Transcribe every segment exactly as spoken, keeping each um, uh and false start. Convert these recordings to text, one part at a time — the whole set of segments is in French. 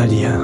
Italia.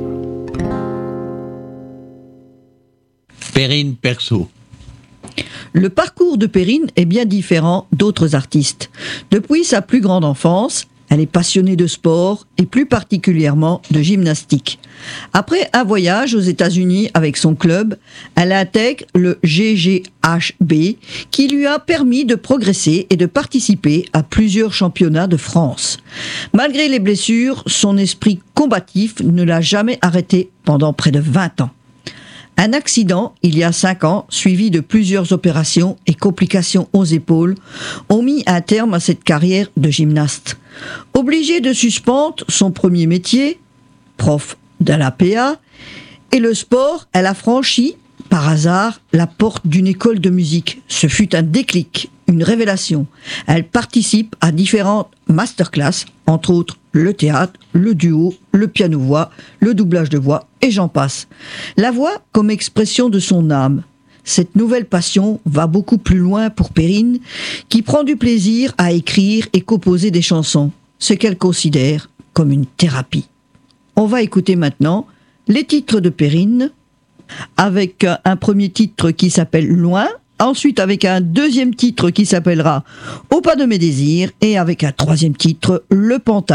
Perrine Persaud. Le parcours de Perrine est bien différent d'autres artistes. Depuis sa plus grande enfance, elle est passionnée de sport et plus particulièrement de gymnastique. Après un voyage aux États-Unis avec son club, elle intègre le G G H B qui lui a permis de progresser et de participer à plusieurs championnats de France. Malgré les blessures, son esprit combatif ne l'a jamais arrêté pendant près de vingt ans. Un accident, il y a cinq ans, suivi de plusieurs opérations et complications aux épaules, ont mis un terme à cette carrière de gymnaste. Obligée de suspendre son premier métier, prof de l'A P A, et le sport, elle a franchi, par hasard, la porte d'une école de musique. Ce fut un déclic, une révélation. Elle participe à différentes masterclass, entre autres le théâtre, le duo, le piano-voix, le doublage de voix, et j'en passe. La voix comme expression de son âme. Cette nouvelle passion va beaucoup plus loin pour Perrine, qui prend du plaisir à écrire et composer des chansons, ce qu'elle considère comme une thérapie. On va écouter maintenant les titres de Perrine, avec un premier titre qui s'appelle « Loin », ensuite avec un deuxième titre qui s'appellera « Au pas de mes désirs » et avec un troisième titre « Le Pantin ».